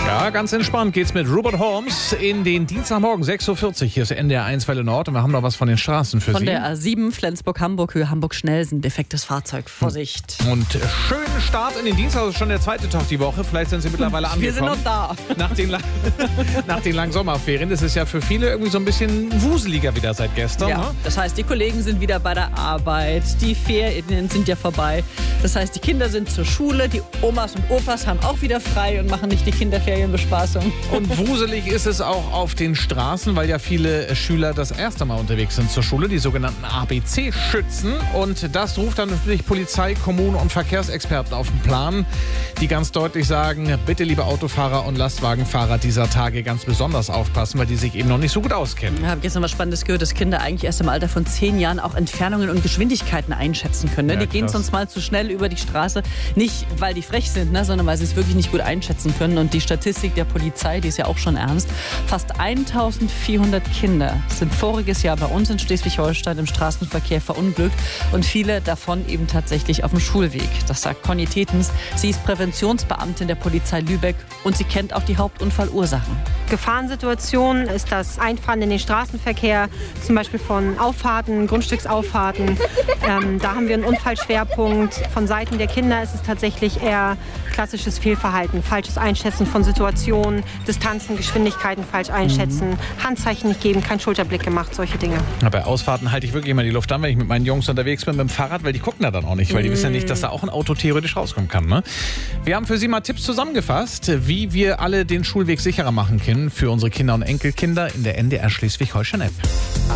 Ja, ganz entspannt geht's mit Robert Holmes in den Dienstagmorgen 6.40 Uhr. Hier ist NDR 1 Welle Nord und wir haben noch was von den Straßen für Sie. Von der A7 Flensburg-Hamburg, Höhe Hamburg-Schnellsen. Defektes Fahrzeug. Vorsicht. Und schönen Start in den Dienstag. Das ist schon der zweite Tag die Woche. Vielleicht sind Sie mittlerweile angekommen. Wir sind noch da. Nach den langen Sommerferien. Das ist ja für viele irgendwie so ein bisschen wuseliger wieder seit gestern. Ja, Ne? das heißt, die Kollegen sind wieder bei der Arbeit. Die Ferien sind ja vorbei. Das heißt, die Kinder sind zur Schule. Die Omas und Opas haben auch wieder frei und machen nicht die Kinderferienbespaßung. Und wuselig ist es auch auf den Straßen, weil ja viele Schüler das erste Mal unterwegs sind zur Schule, die sogenannten ABC-Schützen. Und das ruft dann natürlich Polizei, Kommunen und Verkehrsexperten auf den Plan, die ganz deutlich sagen, bitte liebe Autofahrer und Lastwagenfahrer dieser Tage ganz besonders aufpassen, weil die sich eben noch nicht so gut auskennen. Ich habe gestern was Spannendes gehört, dass Kinder eigentlich erst im Alter von 10 Jahren auch Entfernungen und Geschwindigkeiten einschätzen können. Ne? Ja, die gehen krass. sonst mal zu schnell über die Straße. Nicht, weil die frech sind, ne? sondern weil sie es wirklich nicht gut einschätzen können. Und die Statistik der Polizei, die ist ja auch schon ernst. Fast 1400 Kinder sind voriges Jahr bei uns in Schleswig-Holstein im Straßenverkehr verunglückt. Und viele davon eben tatsächlich auf dem Schulweg. Das sagt Conny Tetens. Sie ist Präventionsbeamtin der Polizei Lübeck und sie kennt auch die Hauptunfallursachen. Gefahrensituation ist das Einfahren in den Straßenverkehr, zum Beispiel von Auffahrten, Grundstücksauffahrten. Da haben wir einen Unfallschwerpunkt. Von Seiten der Kinder ist es tatsächlich eher klassisches Fehlverhalten, falsches Einschätzen von Situationen, Distanzen, Geschwindigkeiten falsch einschätzen, Handzeichen nicht geben, kein Schulterblick gemacht, solche Dinge. Ja, bei Ausfahrten halte ich wirklich immer die Luft an, wenn ich mit meinen Jungs unterwegs bin mit dem Fahrrad, weil die gucken da dann auch nicht, weil die wissen ja nicht, dass da auch ein Auto theoretisch rauskommen kann. Ne? Wir haben für Sie mal Tipps zusammengefasst, wie wir alle den Schulweg sicherer machen können für unsere Kinder und Enkelkinder in der NDR Schleswig-Holstein-App.